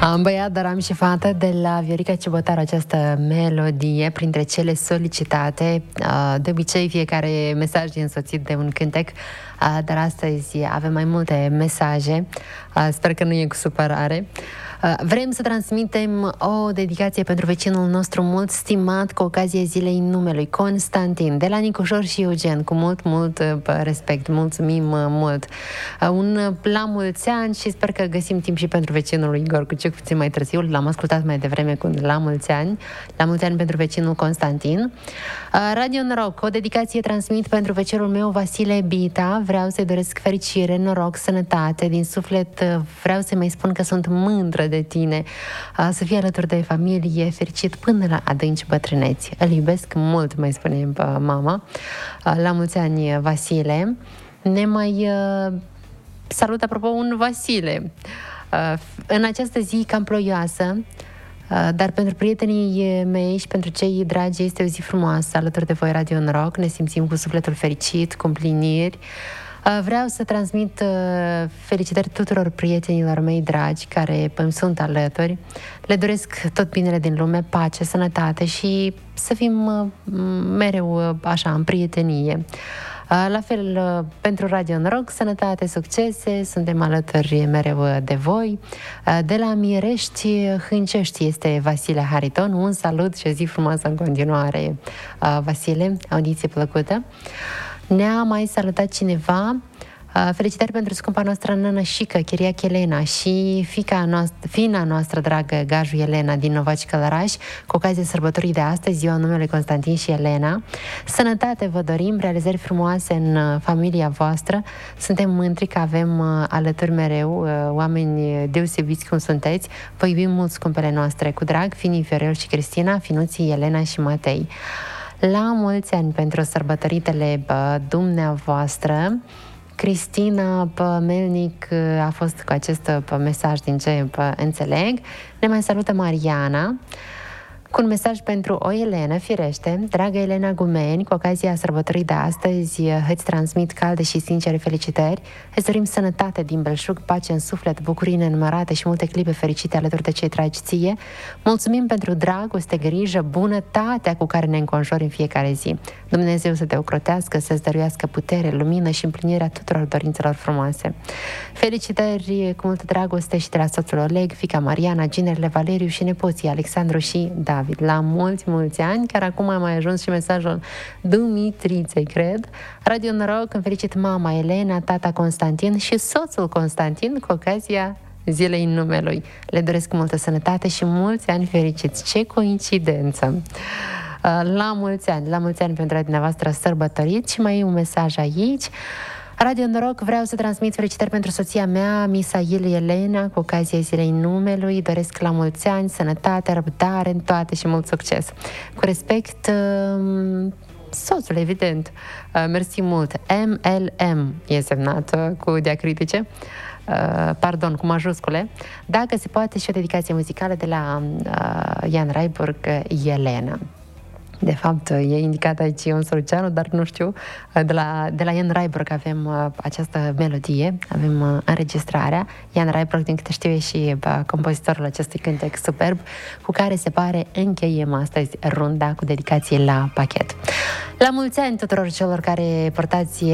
Am băiat, dar am și fată de la Viorica Cibotaru, această melodie printre cele solicitate. De obicei fiecare mesaj e însoțit de un cântec, dar astăzi avem mai multe mesaje. Sper că nu e cu supărare. Vrem să transmitem o dedicație pentru vecinul nostru mult stimat cu ocazia zilei numelui, Constantin, de la Nicușor și Eugen, cu mult respect. Mulțumim mult. La mulți ani și sper că găsim timp și pentru vecinul lui Igor Cuciuc puțin mai târziu. L-am ascultat mai devreme cu la mulți ani. La mulți ani pentru vecinul Constantin. Radio Noroc, o dedicație transmit pentru vecinul meu Vasile Bita. Vreau să-i doresc fericire, noroc, sănătate. Din suflet vreau să mai spun că sunt mândră de tine, să fii alături de familie, fericit până la adânci bătrâneți. Îl iubesc mult, mai spune mama. La mulți ani, Vasile. Ne mai salut, apropo, un Vasile. În această zi cam ploioasă, dar pentru prietenii mei și pentru cei dragi este o zi frumoasă alături de voi, Radio Noroc. Ne simțim cu sufletul fericit, cu împliniri. Vreau să transmit felicitări tuturor prietenilor mei dragi care îmi sunt alături. Le doresc tot binele din lume, pace, sănătate și să fim mereu așa, în prietenie. La fel, pentru Radio Noroc, sănătate, succese, suntem alături mereu de voi. De la Mirești Hâncești este Vasile Hariton. Un salut și o zi frumoasă în continuare, Vasile, audiție plăcută. Ne-a mai salutat cineva. Felicitări pentru scumpa noastră nănășică, Chiriac Elena, și fina noastră dragă, Gaju Elena din Novaci Călăraș, cu ocazia sărbătorii de astăzi, ziua numelui Constantin și Elena. Sănătate vă dorim, realizări frumoase în familia voastră. Suntem mândri că avem alături mereu oameni deosebiți cum sunteți. Vă iubim mult, scumpele noastre, cu drag, finii Fiorel și Cristina, finuții Elena și Matei. La mulți ani pentru sărbătoritele dumneavoastră. Cristina Melnic a fost cu acest mesaj, din ce înțeleg. Ne mai salută Mariana cu un mesaj pentru o Elena, firește. Dragă Elena Gumeni, cu ocazia sărbătorii de astăzi îți transmit calde și sincere felicitări. Îți dorim sănătate din belșug, pace în suflet, bucurii nenumărate și multe clipe fericite alături de cei dragi ție. Mulțumim pentru dragoste, grijă, bunătatea cu care ne înconjori în fiecare zi. Dumnezeu să te ocrotească, să-ți dăruiască putere, lumină și împlinirea tuturor dorințelor frumoase. Felicitări cu multă dragoste și de la soțul Oleg, fiica Mariana, ginerele Valeriu și nepoții Alexandru și David. La mulți ani, chiar acum a mai ajuns și mesajul Dumitriței, cred. Radio Noroc, îmi felicit mama Elena, tata Constantin și soțul Constantin cu ocazia zilei numelui. Le doresc multă sănătate și mulți ani fericiți. Ce coincidență! La mulți ani pentru dumneavoastră sărbătoriți. Și mai e un mesaj aici. Radio Noroc, vreau să transmit felicitări pentru soția mea, Misail Elena, cu ocazia zilei numelui. Doresc la mulți ani, sănătate, răbdare în toate și mult succes. Cu respect, soțul, evident. Mersi mult. MLM e semnat cu diacritice. Pardon, cu majuscule. Dacă se poate, și o dedicație muzicală de la Ian Raiburg, Elena. De fapt, e indicat aici Ion Soluceanu, dar nu știu. De la Ian Raiburg avem această melodie, avem înregistrarea. Ian Raiburg, din câte știu, e și compozitorul acestui cântec superb, cu care se pare încheiem astăzi runda cu dedicație la pachet. La mulți ani tuturor celor care portați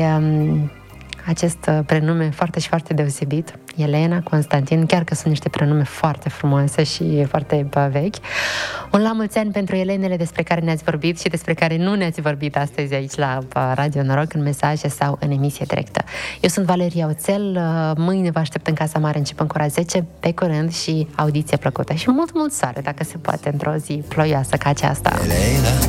acest prenume foarte deosebit, Elena, Constantin, chiar că sunt niște prenume foarte frumoase și foarte vechi. Un la mulți ani pentru Elenele despre care ne-ați vorbit și despre care nu ne-ați vorbit astăzi aici la Radio Noroc, în mesaje sau în emisie directă. Eu sunt Valeria Oțel, mâine vă aștept în Casa Mare, începem cu ora 10, pe curând și audiție plăcută și mult soare, dacă se poate, într-o zi ploioasă ca aceasta. Elena.